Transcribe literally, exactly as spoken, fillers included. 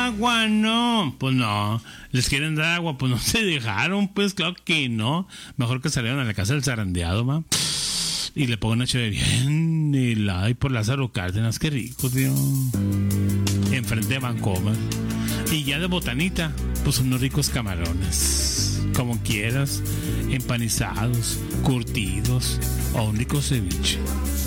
agua, no. Pues no. Les quieren dar agua, pues no se dejaron, pues claro que no. Mejor que salieron a la casa del zarandeado, ma. Y le pongo una chévere bien helada y por Lázaro Cárdenas, qué rico, tío. Enfrente de Vancomer. Y ya de botanita, pues unos ricos camarones. Como quieras, empanizados, curtidos o un rico ceviche.